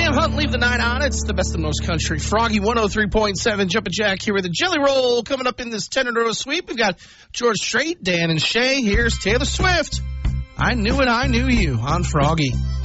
Graham Hunt, leave the night on. It's the best of most country. Froggy 103.7, Jumpin' Jack here with the Jelly Roll. Coming up in this 10-in-a-row sweep, we've got George Strait, Dan and Shay. Here's Taylor Swift. I knew it, I knew you on Froggy.